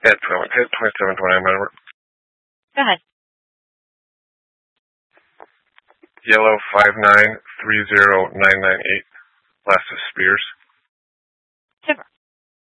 Hit 2729 number. Go ahead. Yellow 5930998. Last is Spears.